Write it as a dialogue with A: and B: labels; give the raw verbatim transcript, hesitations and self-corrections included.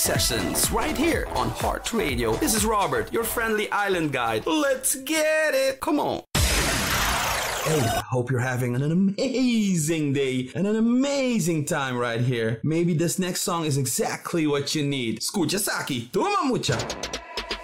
A: sessions right here on Heart Radio. This is Robert, your friendly island guide. Let's get it. Come on. Hey, I hope you're having an amazing day and an amazing time right here. Maybe this next song is exactly what you need. Escucha, Saki. Toma mucha.